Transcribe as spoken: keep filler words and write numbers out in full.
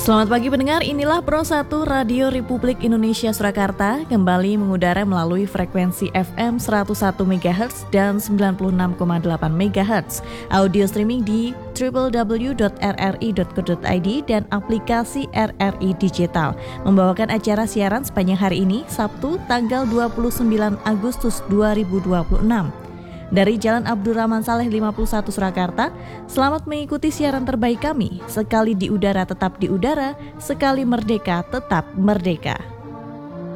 Selamat pagi pendengar, inilah Pro satu Radio Republik Indonesia Surakarta kembali mengudara melalui frekuensi F M seratus satu megahertz dan sembilan puluh enam koma delapan megahertz. Audio streaming di w w w dot r r i dot co dot i d dan aplikasi R R I Digital. Membawakan acara siaran sepanjang hari ini, Sabtu tanggal dua puluh sembilan Agustus dua ribu dua puluh enam. Dari Jalan Abdurrahman Saleh lima puluh satu Surakarta, selamat mengikuti siaran terbaik kami. Sekali di udara tetap di udara, sekali merdeka tetap merdeka.